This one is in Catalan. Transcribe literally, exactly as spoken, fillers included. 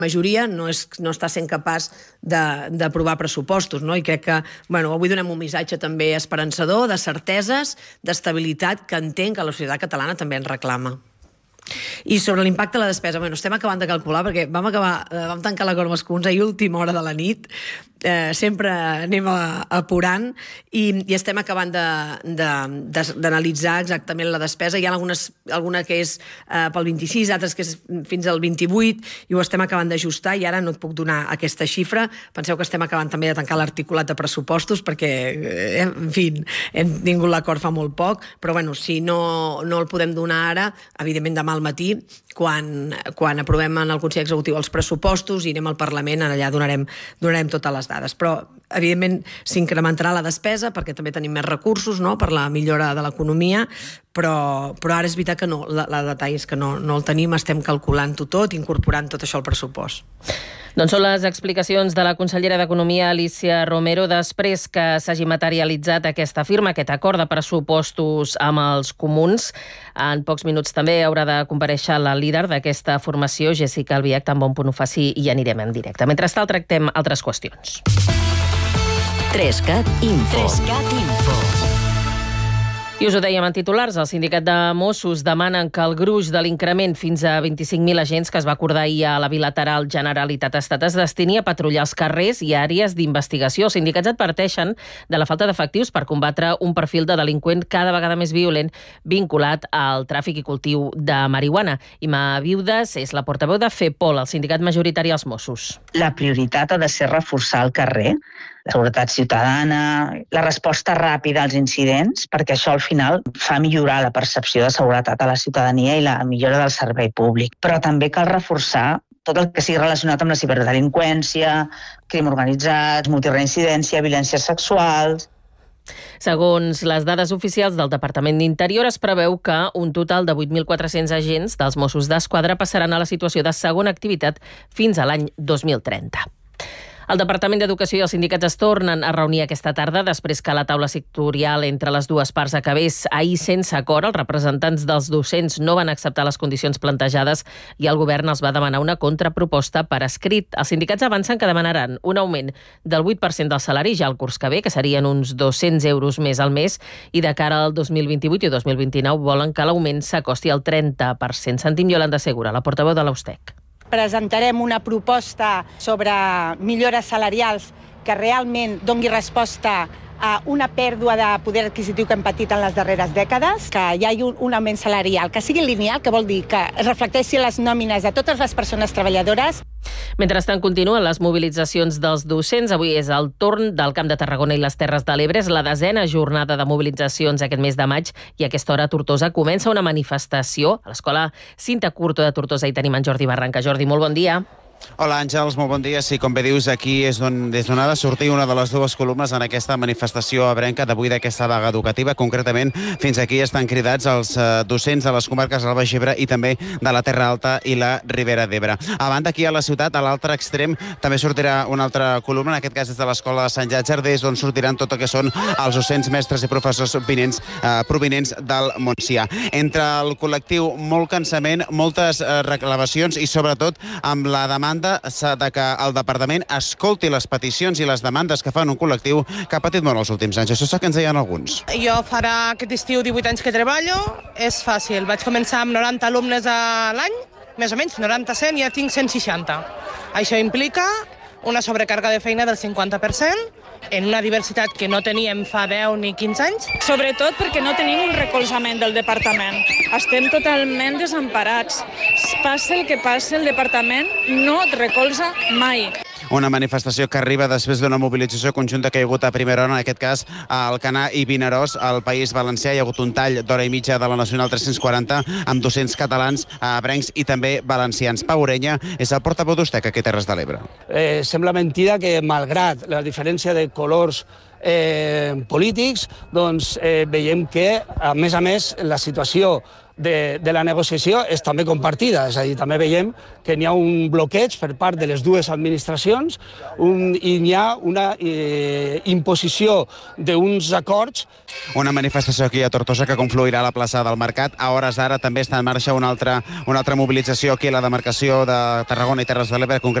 majoria no, és, no està sent capaç d'aprovar pressupostos, no? I crec que, bueno, avui donem un missatge també esperançador, de certeses, d'estabilitat, que entenc que la societat catalana també en reclama. I sobre l'impacte de la despesa, bueno, estem acabant de calcular perquè vam acabar, vam tancar l'acord amb els comuns a última hora de la nit, eh, sempre anem a, apurant i, i estem acabant d'analitzar exactament la despesa. Hi ha algunes, alguna que és eh, pel vint-i-sis, altres que és fins al vint-i-vuit, i ho estem acabant d'ajustar i ara no et puc donar aquesta xifra. Penseu que estem acabant també de tancar l'articulat de pressupostos perquè, eh, en fi, hem tingut l'acord fa molt poc, però bueno, si no, no el podem donar ara, evidentment demà al matí, quan, quan aprovem en el Consell Executiu els pressupostos i anem al Parlament, allà donarem, donarem totes les dades. Però, evidentment, s'incrementarà la despesa perquè també tenim més recursos, no?, per la millora de l'economia, però, però ara és veritat que no, la, la detall és que no, no el tenim, estem calculant-ho tot, incorporant tot això al pressupost. Doncs són les explicacions de la consellera d'Economia, Alícia Romero, després que s'hagi materialitzat aquesta firma, aquest acord de pressupostos amb els comuns. En pocs minuts també haurà de comparèixer la líder d'aquesta formació, Jéssica Albiach, tan bon punt ho faci i anirem en directe. Mentrestant, tractem altres qüestions. Trescat Info. Trescat Info. I us ho dèiem en titulars, el sindicat de Mossos demanen que el gruix de l'increment fins a vint-i-cinc mil agents que es va acordar ahir a la bilateral Generalitat-Estat es destini a patrullar els carrers i àrees d'investigació. Els sindicats adverteixen de la falta d'efectius per combatre un perfil de delinqüent cada vegada més violent vinculat al tràfic i cultiu de marihuana. Ima Viudes és la portaveu de FEPOL, el sindicat majoritari als Mossos. La prioritat ha de ser reforçar el carrer, la seguretat ciutadana, la resposta ràpida als incidents, perquè això al final fa millorar la percepció de seguretat a la ciutadania i la millora del servei públic. Però també cal reforçar tot el que sigui relacionat amb la ciberdelinqüència, crim organitzat, multireincidència, violències sexuals. Segons les dades oficials del Departament d'Interior, es preveu que un total de vuit mil quatre-cents agents dels Mossos d'Esquadra passaran a la situació de segona activitat fins a l'any dos mil trenta. El Departament d'Educació i els sindicats es tornen a reunir aquesta tarda després que la taula sectorial entre les dues parts acabés ahir sense acord. Els representants dels docents no van acceptar les condicions plantejades i el govern els va demanar una contraproposta per escrit. Els sindicats avancen que demanaran un augment del vuit per cent del salari ja el curs que ve, que serien uns dos-cents euros més al mes, i de cara al dos mil vint-i-vuit i dos mil vint-i-nou volen que l'augment s'acosti al trenta per cent. Sentim Iolanda Segura, la portaveu de l'Austec. Presentarem una proposta sobre millores salarials que realment doni resposta a una pèrdua de poder adquisitiu que hem patit en les darreres dècades, que hi hagi un, un augment salarial, que sigui lineal, que vol dir que es reflecteixi les nòmines de totes les persones treballadores. Mentrestant, continuen les mobilitzacions dels docents. Avui és el torn del Camp de Tarragona i les Terres de l'Ebre. És la desena jornada de mobilitzacions aquest mes de maig i a aquesta hora a Tortosa comença una manifestació a l'Escola Cinta Curto de Tortosa. I tenim en Jordi Barranca. Jordi, molt bon dia. Hola Àngels, molt bon dia. Sí, com bé dius, aquí és on, des d'on ha de sortir una de les dues columnes en aquesta manifestació ebrenca d'avui d'aquesta vaga educativa. Concretament, fins aquí estan cridats els eh, docents de les comarques del Baix Ebre i també de la Terra Alta i la Ribera d'Ebre. A banda, aquí a la ciutat, a l'altre extrem, també sortirà una altra columna, en aquest cas des de l'Escola de Sant Llàtzer, des d'on sortiran tot el que són els docents, mestres i professors vinents, eh, provinents del Montsià. Entre el col·lectiu, molt cansament, moltes eh, reclamacions i sobretot amb la demanda de que el Departament escolti les peticions i les demandes que fan un col·lectiu que ha patit molt els últims anys. Això és el que ens deien alguns. Jo farà aquest estiu divuit anys que treballo, és fàcil. Vaig començar amb noranta alumnes a l'any, més o menys, noranta cent, i ja tinc cent seixanta. Això implica una sobrecàrrega de feina del cinquanta per cent, en una diversitat que no teníem fa deu ni quinze anys. Sobretot perquè no tenim un recolzament del departament. Estem totalment desemparats. Passi el que passi, el departament no et recolza mai. Una manifestació que arriba després d'una mobilització conjunta que hi ha hagut a primera hora, en aquest cas a Alcanar i Vinaròs, al País Valencià. Hi ha hagut un tall d'hora i mitja de la Nacional tres-cents quaranta amb docents catalans, ebrencs i també valencians. Pau Orenya és el portaveu d'Ustec aquí a Terres de l'Ebre. Eh, sembla mentida que, malgrat la diferència de colors eh, polítics, doncs eh, veiem que, a més a més, la situació de, de la negociació és també compartida, és a dir, també veiem que n'hi ha un bloqueig per part de les dues administracions un, i n'hi ha una eh, imposició d'uns acords. Una manifestació aquí a Tortosa que confluirà a la plaça del Mercat. A hores d'ara també està en marxa una altra, una altra mobilització aquí a la demarcació de Tarragona i Terres de l'Ebre,